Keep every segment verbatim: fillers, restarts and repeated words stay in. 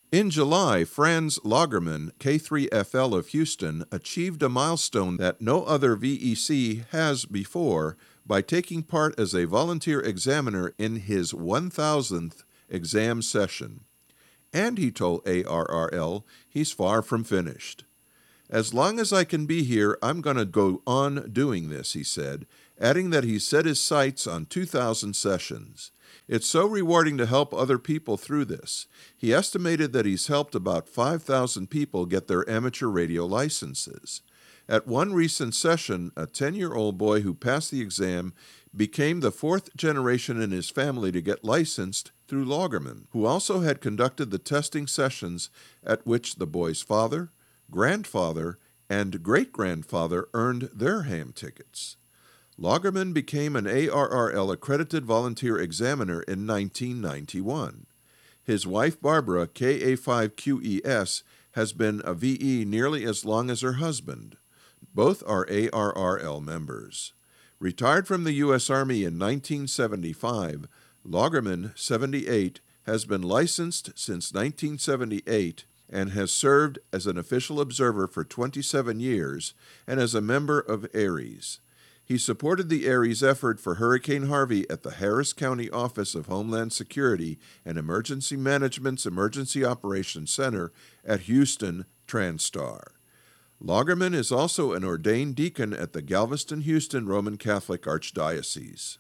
In July, Franz Lagerman, K three F L of Houston, achieved a milestone that no other V E C has before by taking part as a volunteer examiner in his one thousandth exam session. And he told A R R L he's far from finished. "As long as I can be here, I'm going to go on doing this," he said, adding that he's set his sights on two thousand sessions. "It's so rewarding to help other people through this." He estimated that he's helped about five thousand people get their amateur radio licenses. At one recent session, a ten-year-old boy who passed the exam became the fourth generation in his family to get licensed through Lagerman, who also had conducted the testing sessions at which the boy's father, grandfather, and great-grandfather earned their ham tickets. Lagerman became an A R R L accredited volunteer examiner in nineteen ninety-one. His wife Barbara, K A five Q E S, has been a V E nearly as long as her husband. Both are A R R L members. Retired from the U S Army in nineteen seventy-five, Lagerman, seventy-eight, has been licensed since nineteen seventy-eight and has served as an official observer for twenty-seven years and as a member of ARES. He supported the ARES effort for Hurricane Harvey at the Harris County Office of Homeland Security and Emergency Management's Emergency Operations Center at Houston Transtar. Lagerman is also an ordained deacon at the Galveston-Houston Roman Catholic Archdiocese.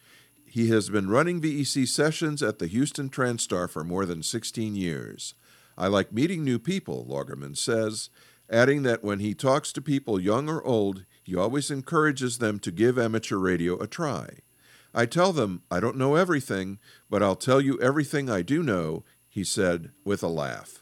He has been running V E C sessions at the Houston Transtar for more than sixteen years. "I like meeting new people," Lagerman says, adding that when he talks to people young or old, he always encourages them to give amateur radio a try. "I tell them I don't know everything, but I'll tell you everything I do know," he said with a laugh.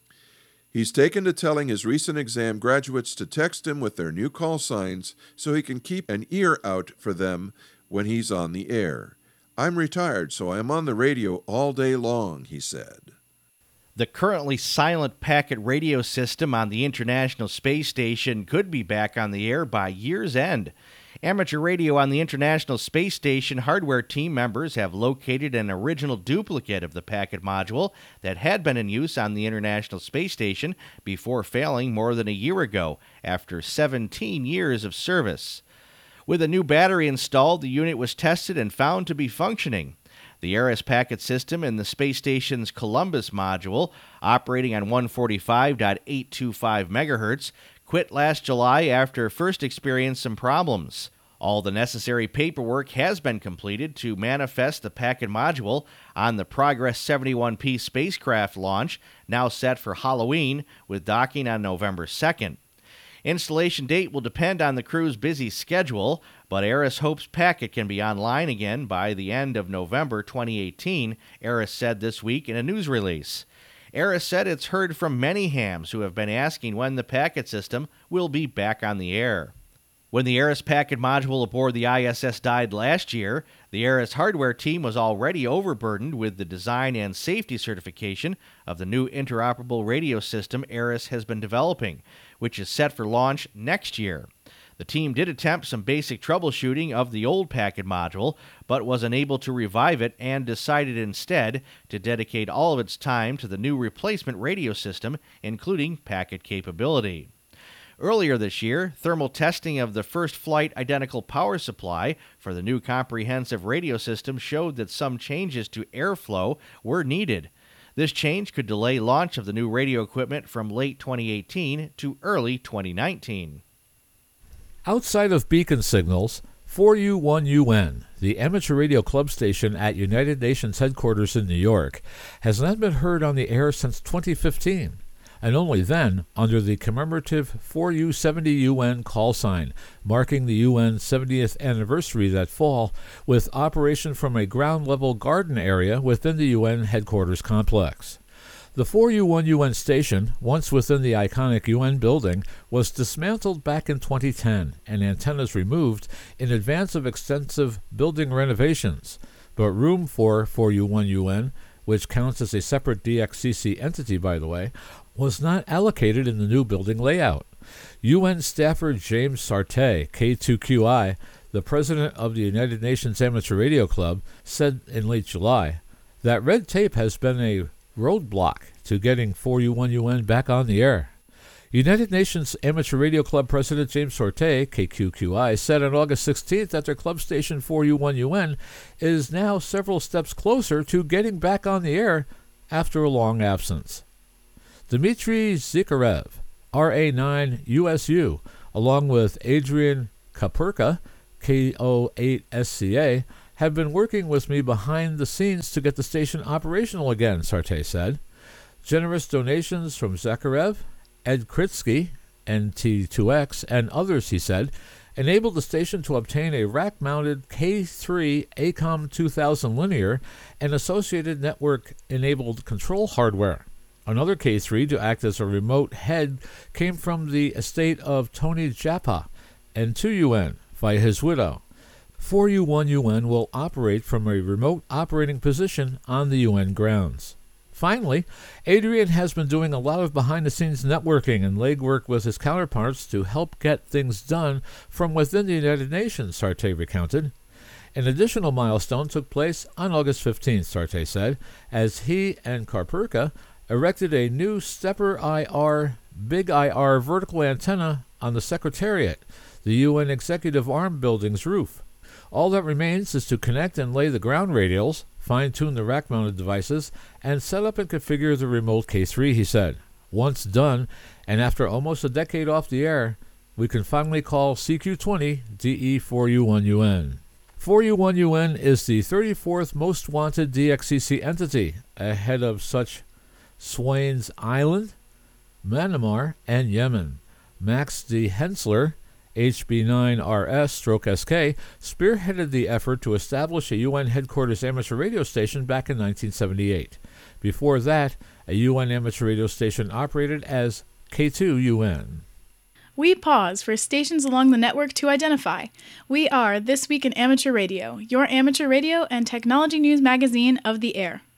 He's taken to telling his recent exam graduates to text him with their new call signs so he can keep an ear out for them when he's on the air. "I'm retired, so I'm on the radio all day long," he said. The currently silent packet radio system on the International Space Station could be back on the air by year's end. Amateur radio on the International Space Station hardware team members have located an original duplicate of the packet module that had been in use on the International Space Station before failing more than a year ago after seventeen years of service. With a new battery installed, the unit was tested and found to be functioning. The ARES packet system in the space station's Columbus module, operating on one forty-five point eight two five megahertz, quit last July after first experienced some problems. All the necessary paperwork has been completed to manifest the packet module on the Progress seventy-one P spacecraft launch, now set for Halloween, with docking on November second. Installation date will depend on the crew's busy schedule, but ARES hopes packet can be online again by the end of November twenty eighteen, ARES said this week in a news release. ARES said it's heard from many hams who have been asking when the packet system will be back on the air. When the ARES packet module aboard the I S S died last year, the ARES hardware team was already overburdened with the design and safety certification of the new interoperable radio system ARES has been developing, which is set for launch next year. The team did attempt some basic troubleshooting of the old packet module, but was unable to revive it and decided instead to dedicate all of its time to the new replacement radio system, including packet capability. Earlier this year, thermal testing of the first flight identical power supply for the new comprehensive radio system showed that some changes to airflow were needed. This change could delay launch of the new radio equipment from late twenty eighteen to early twenty nineteen. Outside of beacon signals, four U one U N, the amateur radio club station at United Nations headquarters in New York, has not been heard on the air since twenty fifteen, and only then under the commemorative four U seventy U N call sign, marking the U N's seventieth anniversary that fall, with operation from a ground-level garden area within the U N headquarters complex. The four U one U N station, once within the iconic U N building, was dismantled back in twenty ten and antennas removed in advance of extensive building renovations. But room for four U one U N, which counts as a separate D X C C entity by the way, was not allocated in the new building layout. U N staffer James Sarte, K two Q I, the president of the United Nations Amateur Radio Club, said in late July that red tape has been a roadblock to getting four U one U N back on the air. United Nations Amateur Radio Club President James Sorte, K Q Q I, said on August sixteenth that their club station four U one U N is now several steps closer to getting back on the air after a long absence. Dmitry Zikarev, R A nine U S U, along with Adrian Kapurka, K O eight S C A, have been working with me behind the scenes to get the station operational again, Sorte said. Generous donations from Zakarev, Ed Kritsky, N T two X, and others, he said, enabled the station to obtain a rack-mounted K three A COM two thousand linear and associated network-enabled control hardware. Another K three to act as a remote head came from the estate of Tony Japa and two U N via his widow. four U one U N will operate from a remote operating position on the U N grounds. Finally, Adrian has been doing a lot of behind-the-scenes networking and legwork with his counterparts to help get things done from within the United Nations, Sorte recounted. An additional milestone took place on August fifteenth, Sorte said, as he and Karpurka erected a new Stepper I R, Big I R vertical antenna on the Secretariat, the U N Executive Arm Building's roof. All that remains is to connect and lay the ground radials, fine-tune the rack-mounted devices, and set up and configure the remote K three, he said. Once done, and after almost a decade off the air, we can finally call C Q twenty D E four U one U N. four U one U N is the thirty-fourth most wanted D X C C entity, ahead of such Swains Island, Myanmar, and Yemen. Max D. Hensler, H B nine R S/S K, spearheaded the effort to establish a U N headquarters amateur radio station back in nineteen seventy-eight. Before that, a U N amateur radio station operated as K two U N. We pause for stations along the network to identify. We are This Week in Amateur Radio, your amateur radio and technology news magazine of the air.